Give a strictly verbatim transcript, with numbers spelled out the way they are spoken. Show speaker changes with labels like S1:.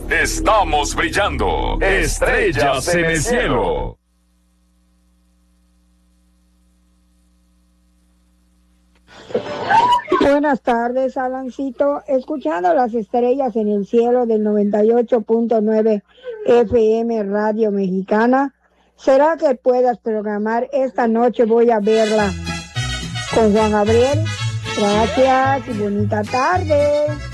S1: Estamos brillando. Estrellas en el cielo.
S2: Buenas tardes, Alancito. Escuchando las estrellas en el cielo del noventa y ocho punto nueve F M Radio Mexicana. ¿Será que puedas programar esta noche? Voy a verla con Juan Gabriel. Gracias y bonita tarde.